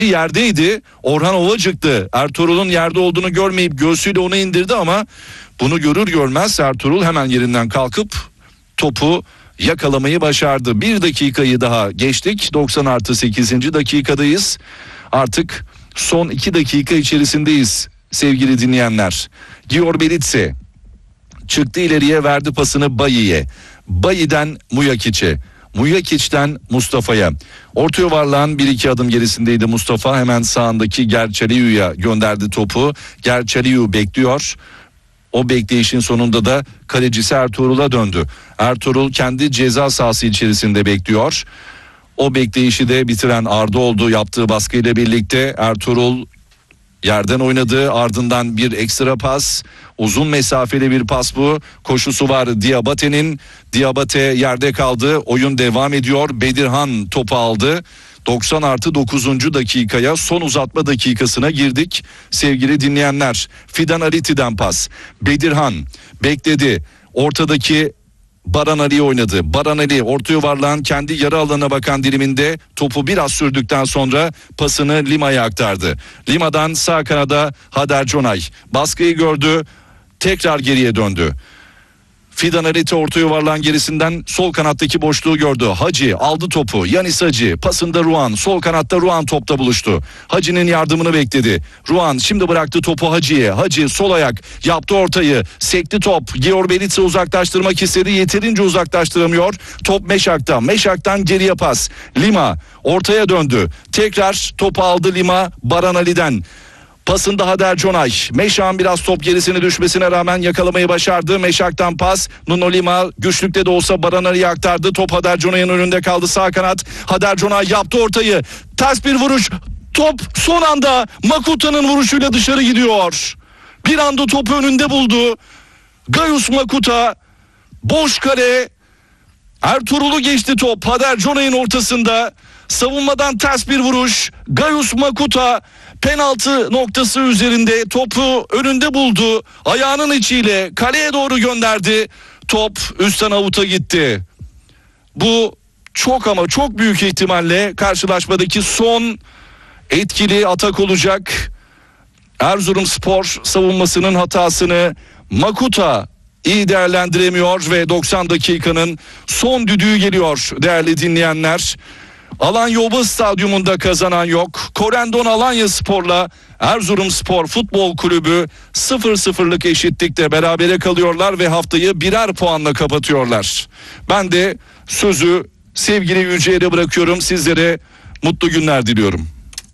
yerdeydi. Orhan Ovacık'tı. Ertuğrul'un yerde olduğunu görmeyip göğsüyle onu indirdi ama bunu görür görmez Ertuğrul hemen yerinden kalkıp topu yakalamayı başardı. Bir dakikayı daha geçtik. 90+8. dakikadayız. Artık son 2 dakika içerisindeyiz sevgili dinleyenler. Gior Belitse çıktı ileriye, verdi pasını Bayi'ye. Bayi'den Muyakic'e. Muyakic'ten Mustafa'ya. Orta yuvarlağın 1-2 adım gerisindeydi Mustafa. Hemen sağındaki Gerçaliyu'ya gönderdi topu. Gerçaliyu bekliyor. O bekleyişin sonunda da kalecisi Ertuğrul'a döndü. Ertuğrul kendi ceza sahası içerisinde bekliyor. O bekleyişi de bitiren Arda oldu. Yaptığı baskıyla birlikte Ertuğrul yerden oynadı. Ardından bir ekstra pas. Uzun mesafeli bir pas bu. Koşusu var Diabate'nin. Diabate yerde kaldı. Oyun devam ediyor. Bedirhan topu aldı. 90+9. dakikaya, son uzatma dakikasına girdik sevgili dinleyenler. Fidan Ariti'den pas. Bedirhan bekledi. Ortadaki Baran Ali oynadı. Baran Ali orta yuvarlağın kendi yarı alanına bakan diliminde topu biraz sürdükten sonra pasını Lima'ya aktardı. Lima'dan sağ kanada Hader Conay baskıyı gördü. Tekrar geriye döndü. Fidan Ariti orta yuvarlağın gerisinden sol kanattaki boşluğu gördü. Hacı aldı topu. Yanis Hacı pasında Ruan. Sol kanatta Ruan topta buluştu. Hacı'nın yardımını bekledi. Ruan şimdi bıraktı topu Hacı'ya. Hacı sol ayak yaptı ortayı. Sekti top. Gior Belitse uzaklaştırmak istedi. Yeterince uzaklaştıramıyor. Top Meşak'ta. Meşak'tan geriye pas. Lima ortaya döndü. Tekrar topu aldı Lima Baran Ali'den. Pasında Hader Conay. Meşak'ın biraz top gerisine düşmesine rağmen yakalamayı başardı. Meşak'tan pas. Nuno Lima güçlükte de olsa Baran Ali'ye aktardı. Top Hader Conay'ın önünde kaldı. Sağ kanat. Hader Conay yaptı ortayı. Ters bir vuruş. Top son anda Makuta'nın vuruşuyla dışarı gidiyor. Bir anda topu önünde buldu. Gayus Makuta. Boş kale. Ertuğrul'u geçti top. Hader Conay'ın ortasında. Savunmadan ters bir vuruş. Gayus Makuta penaltı noktası üzerinde topu önünde buldu. Ayağının içiyle kaleye doğru gönderdi. Top üstten avuta gitti. Bu çok ama çok büyük ihtimalle karşılaşmadaki son etkili atak olacak. Erzurumspor savunmasının hatasını Makuta iyi değerlendiremiyor ve 90 dakikanın son düdüğü geliyor değerli dinleyenler. Alanya Oba Stadyumunda kazanan yok. Korendon Alanyaspor'la Erzurumspor Futbol Kulübü 0-0'lık eşitlikte berabere kalıyorlar ve haftayı birer puanla kapatıyorlar. Ben de sözü sevgili Yüce'ye bırakıyorum. Sizlere mutlu günler diliyorum.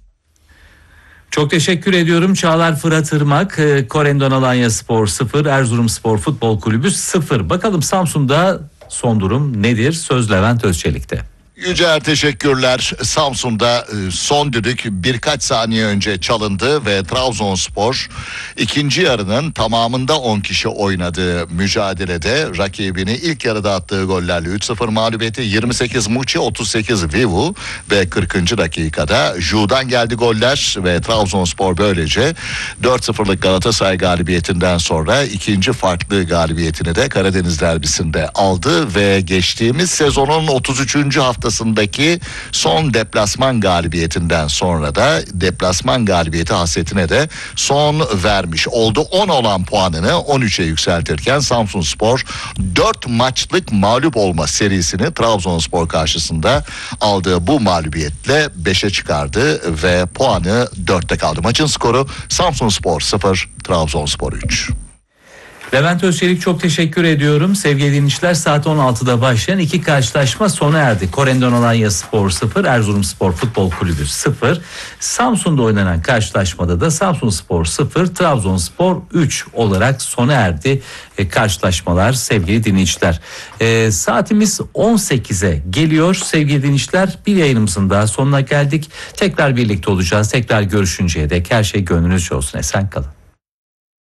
Çok teşekkür ediyorum. Çağlar Fırat Irmak, Korendon Alanyaspor 0, Erzurumspor Futbol Kulübü 0. Bakalım Samsun'da son durum nedir? Söz Levent Özçelik'te. Yücel teşekkürler. Samsun'da son düdük birkaç saniye önce çalındı ve Trabzonspor ikinci yarının tamamında 10 kişi oynadığı mücadelede rakibini ilk yarıda attığı gollerle 3-0 mağlubiyeti. 28 Muçi, 38 Vivu ve 40. dakikada Ju'dan geldi goller ve Trabzonspor böylece 4-0'lık Galatasaray galibiyetinden sonra ikinci farklı galibiyetini de Karadeniz derbisinde aldı ve geçtiğimiz sezonun 33. haftasındaki son deplasman galibiyetinden sonra da deplasman galibiyeti hasretine de son vermiş oldu. 10 olan puanını 13'e yükseltirken Samsunspor 4 maçlık mağlup olma serisini Trabzonspor karşısında aldığı bu mağlubiyetle 5'e çıkardı ve puanı 4'te kaldı. Maçın skoru Samsunspor 0, Trabzonspor 3. Levent Özçelik çok teşekkür ediyorum. Sevgili dinleyiciler, saat 16'da başlayan iki karşılaşma sona erdi. Korendon Alanyaspor 0, Erzurumspor Futbol Kulübü 0. Samsun'da oynanan karşılaşmada da Samsunspor 0, Trabzonspor 3 olarak sona erdi karşılaşmalar sevgili dinleyiciler. Saatimiz 18'e geliyor sevgili dinleyiciler. Bir yayınımızın daha sonuna geldik. Tekrar birlikte olacağız. Tekrar görüşünceye dek her şey gönlünüzce olsun. Esen kalın.